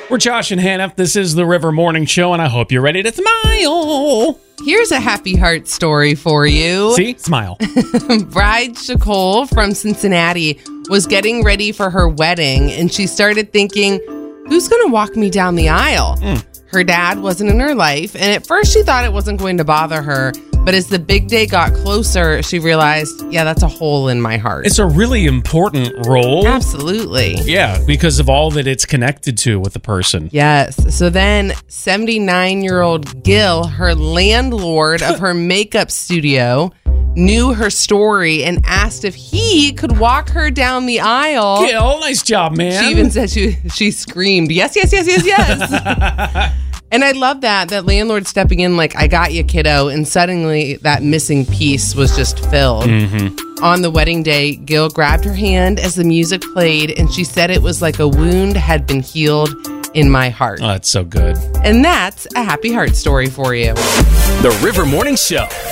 We're Josh and Hannah. This is the River Morning Show, and I hope you're ready to smile. Here's a happy heart story for you. See? Smile. Bride Shacole from Cincinnati was getting ready for her wedding, and she started thinking, who's going to walk me down the aisle? Her dad wasn't in her life, and at first she thought it wasn't going to bother her. But as the big day got closer, she realized, yeah, that's a hole in my heart. It's a really important role. Absolutely. Yeah, because of all that it's connected to with the person. Yes. So then 79-year-old Gil, her landlord of her makeup studio, knew her story and asked if he could walk her down the aisle. Gil, nice job, man. She even said she screamed, yes. And I love that landlord stepping in like, I got you, kiddo. And suddenly that missing piece was just filled. On the wedding day, Gil grabbed her hand as the music played, and she said it was like a wound had been healed in my heart. Oh, that's so good. And that's a happy heart story for you. The River Morning Show.